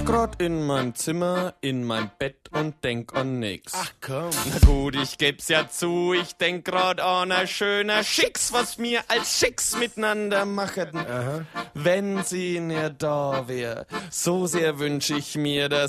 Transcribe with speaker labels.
Speaker 1: grad in meinem Zimmer, in mein Bett und denk an nix.
Speaker 2: Ach komm.
Speaker 1: Na gut, ich geb's ja zu, ich denk grad an a schöner Schicks, was wir als Schicks miteinander machen.
Speaker 2: Aha.
Speaker 1: Wenn sie nicht da wär, so sehr wünsch ich mir, dass